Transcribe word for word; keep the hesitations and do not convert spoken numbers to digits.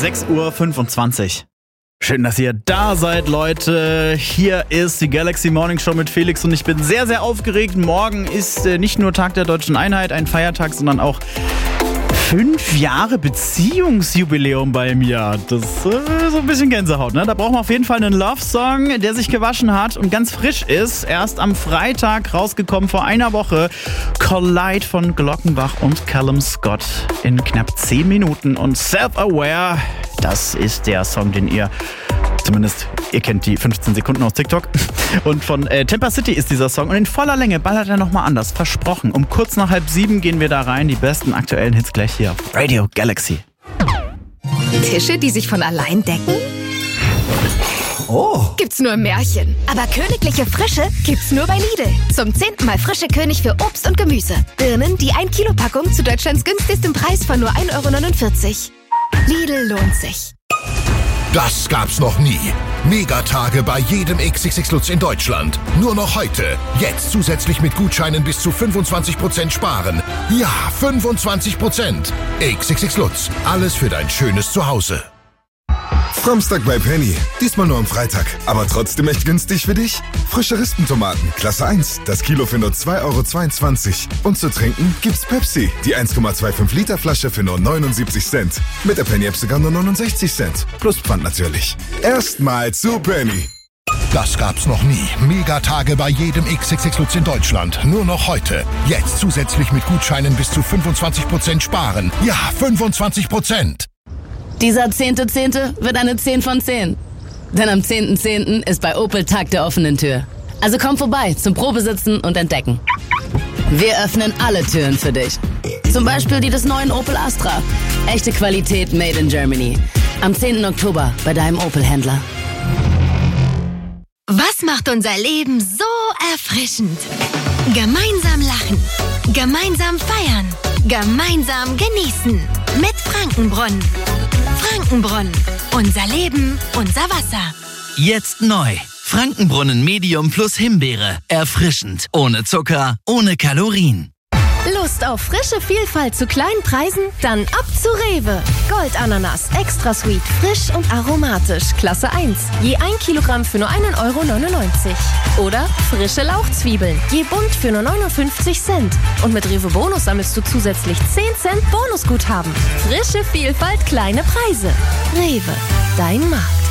sechs Uhr fünfundzwanzig. Schön, dass ihr da seid, Leute. Hier ist die Galaxy Morning Show mit Felix und ich bin sehr, sehr aufgeregt. Morgen ist äh, nicht nur Tag der Deutschen Einheit, ein Feiertag, sondern auch fünf Jahre Beziehungsjubiläum bei mir. Das ist äh, so ein bisschen Gänsehaut, ne? Da brauchen wir auf jeden Fall einen Love-Song, der sich gewaschen hat und ganz frisch ist. Erst am Freitag rausgekommen, vor einer Woche. Collide von Glockenbach und Callum Scott in knapp zehn Minuten. Und Self-Aware, das ist der Song, den ihr... Zumindest, ihr kennt die fünfzehn Sekunden aus TikTok. Und von äh, Temper City ist dieser Song. Und in voller Länge ballert er nochmal anders. Versprochen. Um kurz nach halb sieben gehen wir da rein. Die besten aktuellen Hits gleich hier auf Radio Galaxy. Tische, die sich von allein decken? Oh. Gibt's nur im Märchen. Aber königliche Frische gibt's nur bei Lidl. Zum zehnten Mal frische König für Obst und Gemüse. Birnen, die ein Kilo Packung zu Deutschlands günstigstem Preis von nur ein Euro neunundvierzig. Lidl lohnt sich. Das gab's noch nie. Megatage bei jedem X X X Lutz in Deutschland. Nur noch heute. Jetzt zusätzlich mit Gutscheinen bis zu fünfundzwanzig Prozent sparen. Ja, fünfundzwanzig Prozent. X X X Lutz. Alles für dein schönes Zuhause. Samstag bei Penny. Diesmal nur am Freitag. Aber trotzdem echt günstig für dich? Frische Rispentomaten, Klasse eins. Das Kilo für nur zwei Euro zweiundzwanzig. Und zu trinken gibt's Pepsi. Die eins Komma fünfundzwanzig Liter Flasche für nur neunundsiebzig Cent. Mit der Penny-App sogar nur neunundsechzig Cent. Plus Pfand natürlich. Erstmal zu Penny. Das gab's noch nie. Megatage bei jedem X X X Lutz in Deutschland. Nur noch heute. Jetzt zusätzlich mit Gutscheinen bis zu fünfundzwanzig Prozent sparen. Ja, fünfundzwanzig Prozent. Dieser zehnte Zehnte wird eine zehn von zehn. Denn am zehnten Zehnten ist bei Opel Tag der offenen Tür. Also komm vorbei zum Probesitzen und Entdecken. Wir öffnen alle Türen für dich. Zum Beispiel die des neuen Opel Astra. Echte Qualität made in Germany. Am zehnten Oktober bei deinem Opel-Händler. Was macht unser Leben so erfrischend? Gemeinsam lachen. Gemeinsam feiern. Gemeinsam genießen. Mit Frankenbrunnen. Frankenbrunnen. Unser Leben, unser Wasser. Jetzt neu. Frankenbrunnen Medium plus Himbeere. Erfrischend. Ohne Zucker, ohne Kalorien. Lust auf frische Vielfalt zu kleinen Preisen? Dann ab zu Rewe. Goldananas, extra sweet, frisch und aromatisch, Klasse eins. Je ein Kilogramm für nur einen Euro neunundneunzig. Oder frische Lauchzwiebeln, je bunt für nur neunundfünfzig Cent. Und mit Rewe Bonus sammelst du zusätzlich zehn Cent Bonusguthaben. Frische Vielfalt, kleine Preise. Rewe, dein Markt.